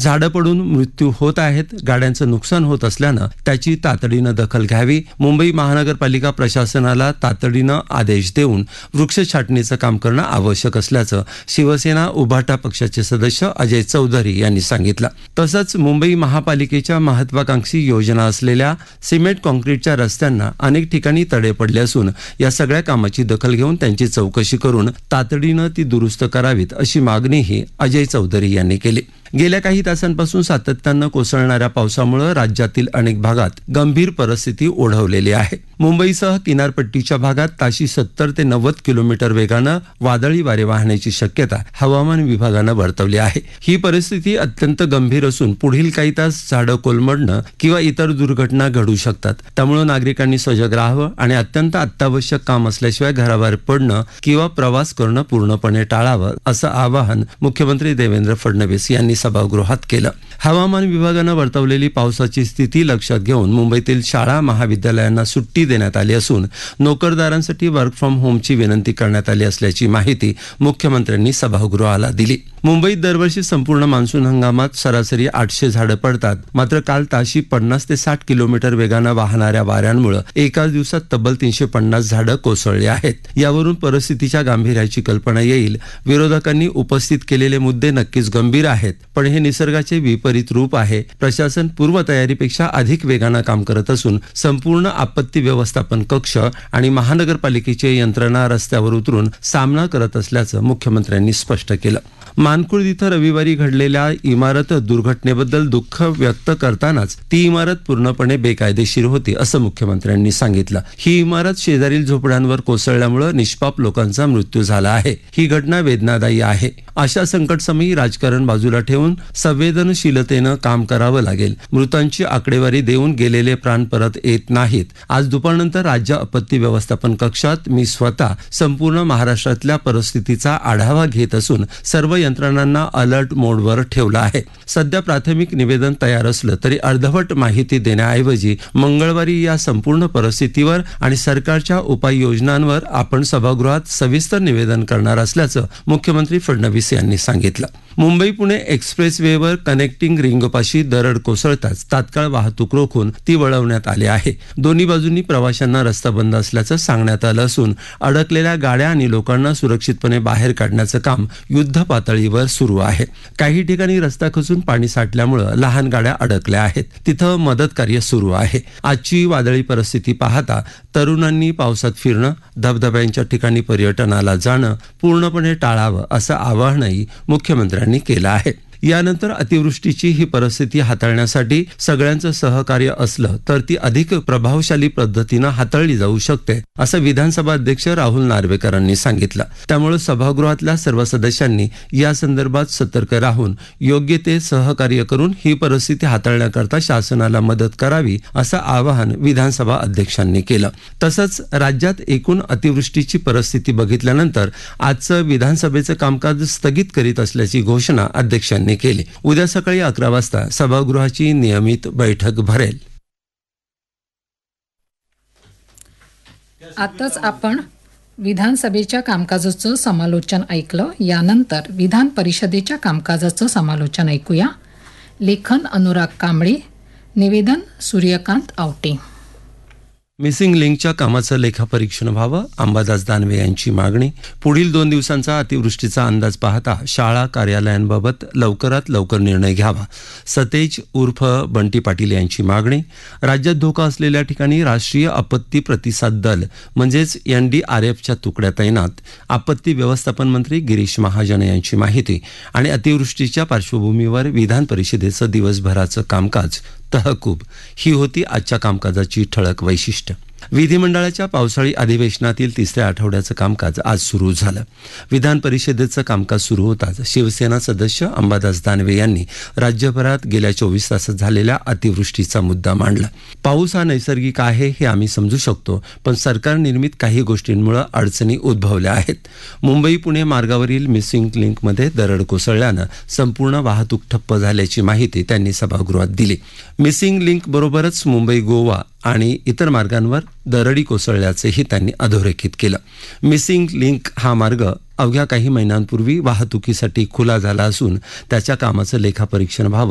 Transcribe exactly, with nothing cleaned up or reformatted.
झाडं पडून मृत्यू होत आहेत, गाड्यांचं नुकसान होत असल्यानं त्याची तातडीनं दखल घ्यावी. मुंबई महानगरपालिका प्रशासनाला तातडीनं आदेश देऊन वृक्ष छाटणीचं काम करणं आवश्यक असल्याचं शिवसेना उभाटा पक्षाचे सदस्य अजय चौधरी यांनी सांगितलं. तसंच मुंबई महापालिकेच्या महत्वाकांक्षी योजना असलेल्या सिमेंट काँक्रीटच्या रस्त्यांना अनेक ठिकाणी तडे पडले असून या सगळ्या कामाची दखल घेऊन त्यांची चौकशी करून तातडीनं ती दुरुस्त करावीत अशी मागणीही अजय चौधरी यांनी केली. गेल्या काही तासांपासून सातत्यानं कोसळणाऱ्या पावसामुळे राज्यातील अनेक भागात गंभीर परिस्थिती ओढवलेली आहे. मुंबईसह किनारपट्टीच्या भागात ताशी सत्तर ते नव्वद किलोमीटर वेगानं वादळी वारे वाहण्याची शक्यता हवामान विभागानं वर्तवली आहे. ही परिस्थिती अत्यंत गंभीर असून पुढील काही तास झाडं कोलमडणं किंवा इतर दुर्घटना घडू शकतात. त्यामुळे नागरिकांनी सजग राहावं आणि अत्यंत अत्यावश्यक काम असल्याशिवाय घराबाहेर पडणं किंवा प्रवास करणं पूर्णपणे टाळावं असं आवाहन मुख्यमंत्री देवेंद्र फडणवीस यांनी सभागृहात केलं. हवामान विभागानं वर्तवलेली पावसाची स्थिती लक्षात घेऊन मुंबईतील शाळा महाविद्यालयांना सुट्टी देण्यात आली असून नोकरदारांसाठी वर्क फ्रॉम होमची विनंती करण्यात आली असल्याची माहिती मुख्यमंत्र्यांनी सभागृहाला दिली. मुंबईत दरवर्षी संपूर्ण मान्सून हंगामात सरासरी आठशे झाडं पडतात. मात्र काल ताशी पन्नास ते साठ किलोमीटर वेगानं वाहणाऱ्या वाऱ्यांमुळे एकाच दिवसात तब्बल तीनशे पन्नास झाडं कोसळली आहेत. यावरून परिस्थितीच्या गांभीर्याची कल्पना येईल. विरोधकांनी उपस्थित केलेले मुद्दे नक्कीच गंभीर आहेत, पण हे निसर्गाचे विपरीत रूप आहे. प्रशासन पूर्वतयारीपेक्षा अधिक वेगानं काम करत असून संपूर्ण आपत्ती व्यवस्थापन कक्ष आणि महानगरपालिकेची यंत्रणा रस्त्यावर उतरून सामना करत असल्याचं मुख्यमंत्र्यांनी स्पष्ट केलं. मानखुर्द इथं रविवारी घडलेल्या इमारत दुर्घटनेबद्दल दुःख व्यक्त करतानाच ती इमारत पूर्णपणे बेकायदेशीर होती असं मुख्यमंत्र्यांनी सांगितलं. ही इमारत शेजारील झोपड्यांवर कोसळल्यामुळे निष्पाप लोकांचा मृत्यू झाला आहे. ही घटना वेदनादायी आहे. अशा संकटसमयी राजकारण बाजूला ठेवून संवेदनशीलतेनं काम करावं लागेल. मृतांची आकडेवारी देऊन गेलेले प्राण परत येत नाहीत. आज दुपारनंतर राज्य आपत्ती व्यवस्थापन कक्षात मी स्वतः संपूर्ण महाराष्ट्रातल्या परिस्थितीचा आढावा घेत असून सर्व यंत्रणांना अलर्ट मोडवर ठेवलं आहे. सध्या प्राथमिक निवेदन तयार असलं तरी अर्धवट माहिती देण्याऐवजी मंगळवारी या संपूर्ण परिस्थितीवर आणि सरकारच्या उपाययोजनांवर आपण सभागृहात सविस्तर निवेदन करणार असल्याचं मुख्यमंत्री फडणवीस यांनी सांगितलं. मुंबई पुणे एक्सप्रेस वेवर कनेक्टिंग रिंगपाशी दरड कोसळताच तात्काळ वाहतूक रोखून ती वळवण्यात आली आहे. दोन्ही बाजूंनी प्रवाशांना रस्ता बंद असल्याचं सांगण्यात आलं असून अडकलेल्या गाड्या आणि लोकांना सुरक्षितपणे बाहेर काढण्याचं काम युद्ध पातळीवर सुरू आहे. काही ठिकाणी रस्ता खचून पाणी साठल्यामुळे लहान गाड्या अडकल्या आहेत. तिथं मदत कार्य सुरू आहे. आजची वादळी परिस्थिती पाहता तरुणांनी पावसात फिरणं, धबधब्यांच्या ठिकाणी पर्यटनाला जाणं पूर्णपणे टाळावं असं आवाहनही मुख्यमंत्र्यांनी केलं आहे. यानंतर अतिवृष्टीची ही परिस्थिती हाताळण्यासाठी सगळ्यांचं सहकार्य असलं तर ती अधिक प्रभावशाली पद्धतीनं हाताळली जाऊ शकते असं विधानसभा अध्यक्ष राहुल नार्वेकरांनी सांगितलं. त्यामुळे सभागृहातल्या सर्व सदस्यांनी या संदर्भात सतर्क राहून योग्य ते सहकार्य करून ही परिस्थिती हाताळण्याकरता शासनाला मदत करावी असं आवाहन विधानसभा अध्यक्षांनी केलं. तसंच राज्यात एकूण अतिवृष्टीची परिस्थिती बघितल्यानंतर आजचं विधानसभेचं कामकाज स्थगित करीत असल्याची घोषणा अध्यक्षांनी केली. उद्या सकाळी अकरा वाजता सभागृहाची नियमित बैठक भरेल. आताच आपण विधानसभेच्या कामकाजाचं समालोचन ऐकलं. यानंतर विधान परिषदेच्या कामकाजाचं समालोचन ऐकूया. लेखन अनुराग कांबळे, निवेदन सूर्यकांत आवटे. मिसिंग लिंकच्या कामाचं लेखापरीक्षण व्हावं, अंबादास दानवे यांची मागणी. पुढील दोन दिवसांचा अतिवृष्टीचा अंदाज पाहता शाळा कार्यालयांबाबत लवकरात लवकर निर्णय घ्यावा, सतेज उर्फ बंटी पाटील यांची मागणी. राज्यात धोका असलेल्या ठिकाणी राष्ट्रीय आपत्ती प्रतिसाद दल म्हणजेच एन डी आर एफच्या तुकड्या तैनात, आपत्ती व्यवस्थापन मंत्री गिरीश महाजन यांची माहिती. आणि अतिवृष्टीच्या पार्श्वभूमीवर विधान परिषदेचं दिवसभराचं कामकाज तहकूब. ही होती आजच्या कामकाजाची ठळक वैशिष्ट्य. विधिमंडळाच्या पावसाळी अधिवेशनातील तिसऱ्या आठवड्याचं कामकाज आज सुरू झालं. विधान परिषदेचं कामकाज सुरू होताच शिवसेना सदस्य अंबादास दानवे यांनी राज्यभरात गेल्या चोवीस तासात झालेल्या अतिवृष्टीचा मुद्दा मांडला. पाऊस हा नैसर्गिक आहे हे आम्ही समजू शकतो, पण सरकार निर्मित काही गोष्टींमुळे अडचणी उद्भवल्या आहेत. मुंबई पुणे मार्गावरील मिसिंग लिंकमध्ये दरड कोसळल्यानं संपूर्ण वाहतूक ठप्प झाल्याची माहिती त्यांनी सभागृहात दिली. मिसिंग लिंक बरोबरच मुंबई गोवा आणि इतर मार्गांवर दरडी कोसळल्याचेही त्यांनी अधोरेखित केलं. मिसिंग लिंक हा मार्ग अवघ्या काही महिन्यांपूर्वी वाहतुकीसाठी खुला झाला असून त्याच्या कामाचं लेखापरीक्षण व्हावं